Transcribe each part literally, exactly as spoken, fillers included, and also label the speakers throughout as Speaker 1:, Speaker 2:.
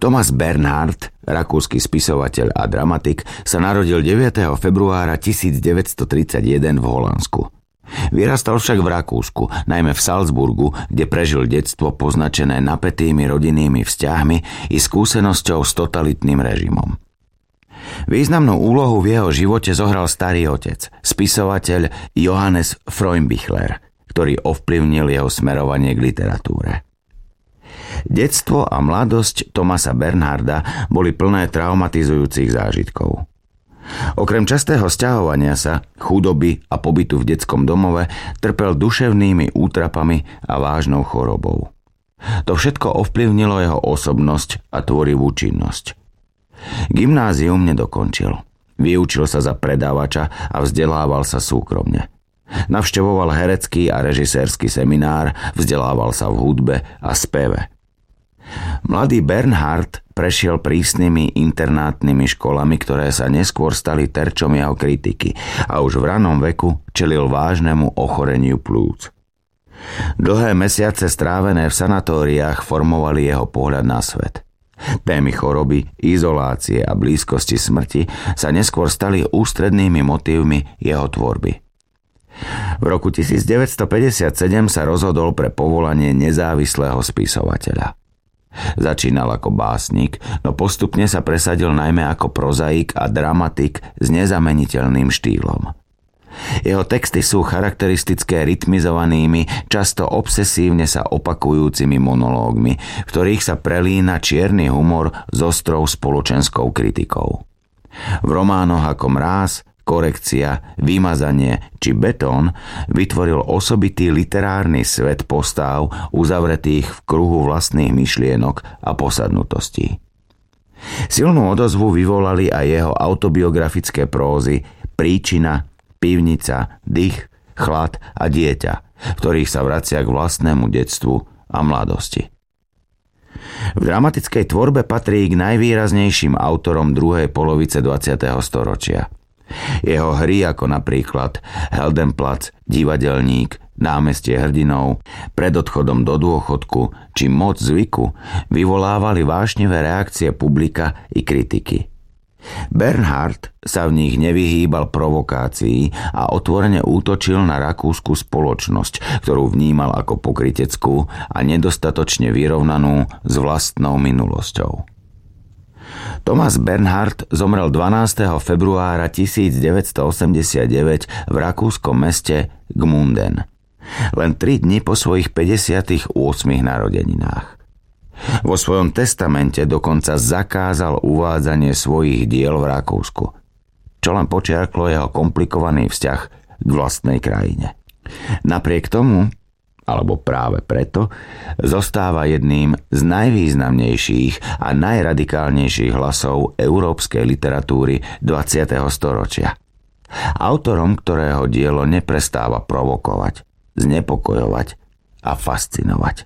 Speaker 1: Thomas Bernhard, rakúsky spisovateľ a dramatik, sa narodil deviateho februára tisícdeväťstotridsaťjeden v Holandsku. Vyrastal však v Rakúsku, najmä v Salzburgu, kde prežil detstvo poznačené napätými rodinnými vzťahmi i skúsenosťou s totalitným režimom. Významnú úlohu v jeho živote zohral starý otec, spisovateľ Johannes Freumbichler, ktorý ovplyvnil jeho smerovanie k literatúre. Detstvo a mladosť Thomasa Bernharda boli plné traumatizujúcich zážitkov. Okrem častého sťahovania sa, chudoby a pobytu v detskom domove trpel duševnými útrapami a vážnou chorobou. To všetko ovplyvnilo jeho osobnosť a tvorivú činnosť. Gymnázium nedokončil. Vyučil sa za predávača a vzdelával sa súkromne. Navštevoval herecký a režisérsky seminár, vzdelával sa v hudbe a speve. Mladý Bernhard prešiel prísnymi internátnymi školami, ktoré sa neskôr stali terčom jeho kritiky a už v ranom veku čelil vážnemu ochoreniu plúc. Dlhé mesiace strávené v sanatóriách formovali jeho pohľad na svet. Témy choroby, izolácie a blízkosti smrti sa neskôr stali ústrednými motívmi jeho tvorby. V roku tisícdeväťstopäťdesiatsedem sa rozhodol pre povolanie nezávislého spisovateľa. Začínal ako básnik, no postupne sa presadil najmä ako prozaik a dramatik s nezameniteľným štýlom. Jeho texty sú charakteristické rytmizovanými, často obsesívne sa opakujúcimi monológmi, v ktorých sa prelína čierny humor s ostrou spoločenskou kritikou. V románoch ako Mráz, Korekcia, Vymazanie či Betón vytvoril osobitý literárny svet postáv uzavretých v kruhu vlastných myšlienok a posadnutostí. Silnú odozvu vyvolali aj jeho autobiografické prózy Príčina, Pivnica, Dých, Chlad a Dieťa, v ktorých sa vracia k vlastnému detstvu a mladosti. V dramatickej tvorbe patrí k najvýraznejším autorom druhej polovice dvadsiateho storočia. Jeho hry ako napríklad Heldenplatz, Divadelník, Námestie hrdinov, Pred odchodom do dôchodku či Moc zvyku vyvolávali vášnivé reakcie publika i kritiky. Bernhard sa v nich nevyhýbal provokácií a otvorene útočil na rakúsku spoločnosť, ktorú vnímal ako pokryteckú a nedostatočne vyrovnanú s vlastnou minulosťou. Thomas Bernhard zomrel dvanásteho februára tisícdeväťstoosemdesiatdeväť v rakúskom meste Gmunden, len tri dni po svojich päťdesiatych ôsmich narodeninách. Vo svojom testamente dokonca zakázal uvádzanie svojich diel v Rakúsku, čo len počiarklo jeho komplikovaný vzťah k vlastnej krajine. Napriek tomu, alebo práve preto, zostáva jedným z najvýznamnejších a najradikálnejších hlasov európskej literatúry dvadsiateho storočia. Autorom, ktorého dielo neprestáva provokovať, znepokojovať a fascinovať.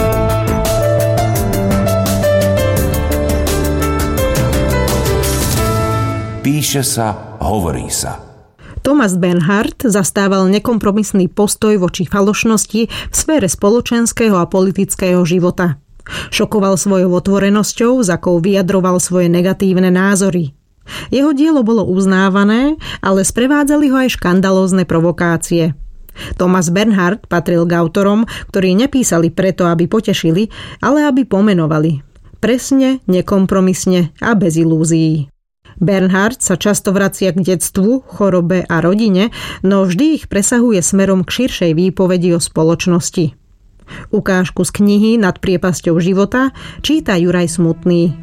Speaker 2: Píše sa, hovorí sa.
Speaker 3: Thomas Bernhard zastával nekompromisný postoj voči falošnosti v sfére spoločenského a politického života. Šokoval svojou otvorenosťou, za akou vyjadroval svoje negatívne názory. Jeho dielo bolo uznávané, ale sprevádzali ho aj škandalózne provokácie. Thomas Bernhard patril k autorom, ktorí nepísali preto, aby potešili, ale aby pomenovali. Presne, nekompromisne a bez ilúzií. Bernhard sa často vracia k detstvu, chorobe a rodine, no vždy ich presahuje smerom k širšej výpovedi o spoločnosti. Ukážku z knihy Nad priepasťou života číta Juraj Smutný.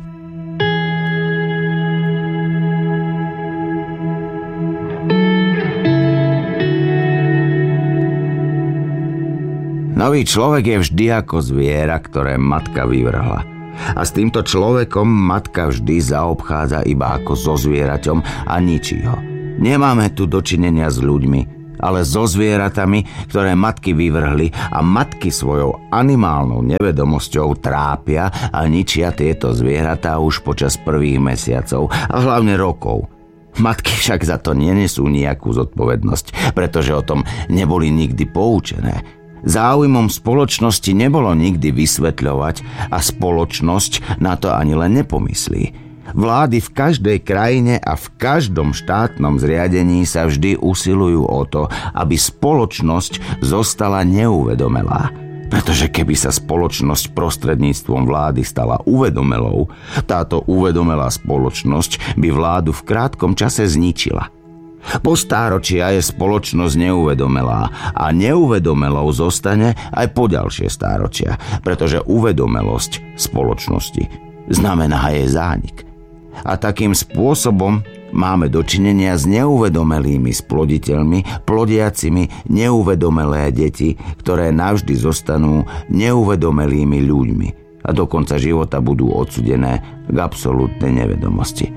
Speaker 1: Nový človek je vždy ako zviera, ktoré matka vyvrhla. A s týmto človekom matka vždy zaobchádza iba ako so zvieraťom a ničí ho. Nemáme tu dočinenia s ľuďmi, ale so zvieratami, ktoré matky vyvrhli a matky svojou animálnou nevedomosťou trápia a ničia tieto zvieratá už počas prvých mesiacov a hlavne rokov. Matky však za to nenesú nejakú zodpovednosť, pretože o tom neboli nikdy poučené. Záujmom spoločnosti nebolo nikdy vysvetľovať a spoločnosť na to ani len nepomyslí. Vlády v každej krajine a v každom štátnom zriadení sa vždy usilujú o to, aby spoločnosť zostala neuvedomelá. Pretože keby sa spoločnosť prostredníctvom vlády stala uvedomelou, táto uvedomelá spoločnosť by vládu v krátkom čase zničila. Po stáročia je spoločnosť neuvedomelá a neuvedomelou zostane aj po ďalšie stáročia, pretože uvedomelosť spoločnosti znamená jej zánik. A takým spôsobom máme dočinenia s neuvedomelými sploditeľmi, plodiacimi neuvedomelé deti, ktoré navždy zostanú neuvedomelými ľuďmi a do konca života budú odsudené k absolútnej nevedomosti.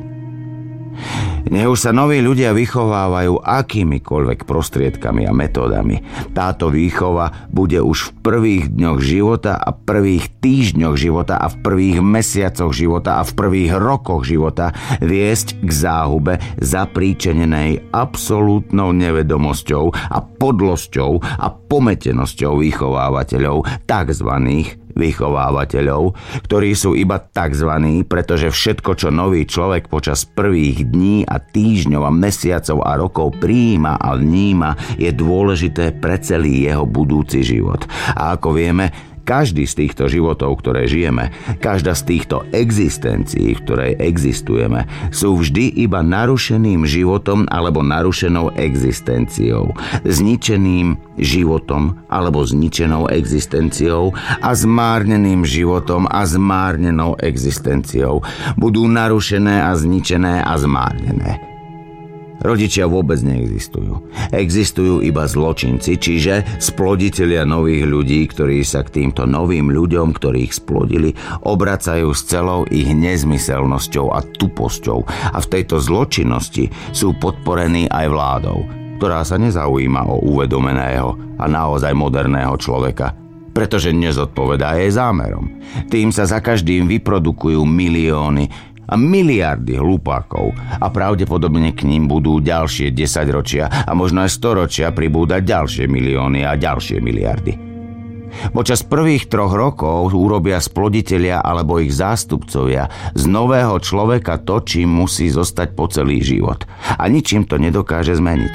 Speaker 1: Nech už sa noví ľudia vychovávajú akýmikoľvek prostriedkami a metódami. Táto výchova bude už v prvých dňoch života a prvých týždňoch života a v prvých mesiacoch života a v prvých rokoch života viesť k záhube zapríčenenej absolútnou nevedomosťou a podlosťou a pometenosťou vychovávateľov, takzvaných vychovávateľov, ktorí sú iba takzvaní, pretože všetko, čo nový človek počas prvých dní a týždňov a mesiacov a rokov prijíma a vníma, je dôležité pre celý jeho budúci život. A ako vieme, každý z týchto životov, ktoré žijeme, každá z týchto existencií, v ktorej existujeme, sú vždy iba narušeným životom alebo narušenou existenciou, zničeným životom alebo zničenou existenciou a zmárneným životom a zmárnenou existenciou. Budú narušené a zničené a zmárnené. Rodičia vôbec neexistujú. Existujú iba zločinci, čiže sploditelia nových ľudí, ktorí sa k týmto novým ľuďom, ktorých splodili, obracajú s celou ich nezmyselnosťou a tuposťou. A v tejto zločinnosti sú podporení aj vládou, ktorá sa nezaujíma o uvedomeného a naozaj moderného človeka, pretože nezodpovedá jej zámerom. Tým sa za každým vyprodukujú milióny a miliardy hlupákov a pravdepodobne k ním budú ďalšie desaťročia a možno aj storočia pribúdať ďalšie milióny a ďalšie miliardy. Počas prvých troch rokov urobia sploditelia alebo ich zástupcovia z nového človeka to, čím musí zostať po celý život a ničím to nedokáže zmeniť.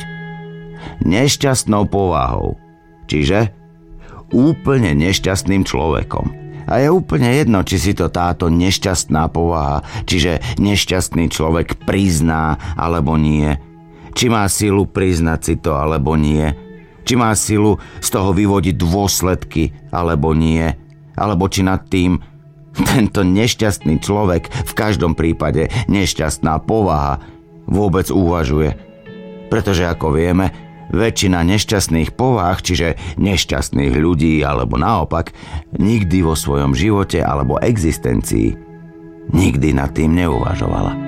Speaker 1: Nešťastnou povahou, čiže úplne nešťastným človekom. A je úplne jedno, či si to táto nešťastná povaha, čiže nešťastný človek prizná alebo nie. Či má silu priznať si to alebo nie. Či má silu z toho vyvodiť dôsledky alebo nie. Alebo či nad tým tento nešťastný človek, v každom prípade nešťastná povaha, vôbec uvažuje. Pretože ako vieme, väčšina nešťastných povah, čiže nešťastných ľudí alebo naopak, nikdy vo svojom živote alebo existencii nikdy nad tým neuvažovala.